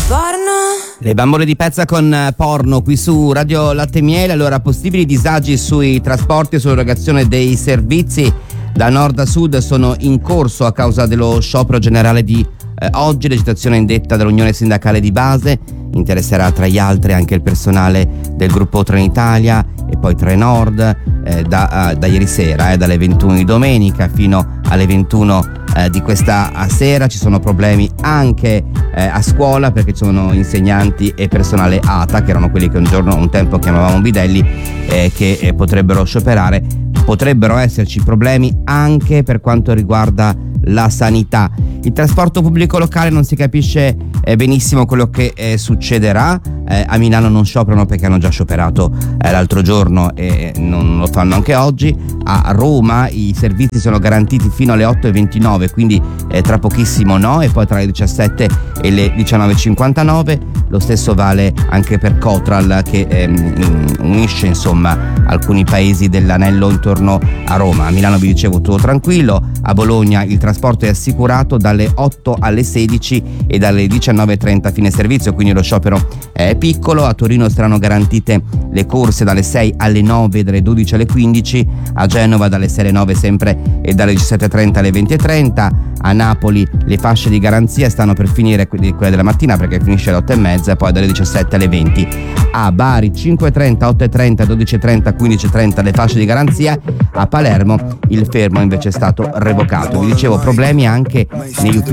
Le bambole di pezza con porno qui su Radio Latte e Miele. Allora, possibili disagi sui trasporti e sull'erogazione dei servizi da nord a sud sono in corso a causa dello sciopero generale di oggi. L'agitazione indetta dall'Unione Sindacale di Base interesserà tra gli altri anche il personale del gruppo Trenitalia e poi Trenord da ieri sera, dalle 21 di domenica fino alle 21 di questa sera. Ci sono problemi anche a scuola, perché ci sono insegnanti e personale ATA, che erano quelli che un tempo chiamavamo bidelli, che potrebbero scioperare. Potrebbero esserci problemi anche per quanto riguarda la sanità. Il trasporto pubblico locale non si capisce benissimo quello che succederà. A Milano non scioperano perché hanno già scioperato l'altro giorno e non lo fanno anche oggi. A Roma i servizi sono garantiti fino alle 8:29, quindi tra pochissimo no, e poi tra le 17 e le 19:59. Lo stesso vale anche per Cotral, che unisce insomma alcuni paesi dell'anello intorno a Roma. A Milano, vi dicevo, tutto tranquillo. A Bologna il trasporto è assicurato dalle 8 alle 16 e dalle 19:30 fine servizio, quindi lo sciopero è piccolo. A Torino saranno garantite le corse dalle 6 alle 9 e dalle 12 alle 15. A Genova dalle 6 alle 9 sempre e dalle 17:30 alle 20:30. A Napoli le fasce di garanzia stanno per finire, quelle della mattina, perché finisce alle 8:30, e poi dalle 17 alle 20. A Bari 5:30, 8:30, 12:30, 15:30 le fasce di garanzia. A Palermo il fermo invece è stato revocato. Vi dicevo, problemi anche negli uffici